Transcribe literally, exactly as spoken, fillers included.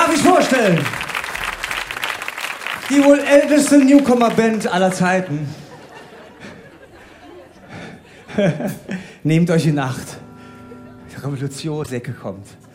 Darf ich vorstellen? Die wohl älteste Newcomer-Band aller Zeiten. Nehmt euch in Acht. Die Revolutionssäcke kommt.